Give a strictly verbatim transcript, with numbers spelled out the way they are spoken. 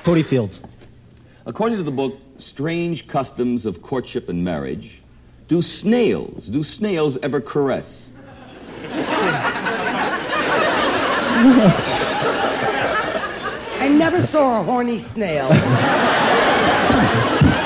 Cody Fields. According to the book Strange Customs of Courtship and Marriage, do snails, do snails ever caress? I never saw a horny snail.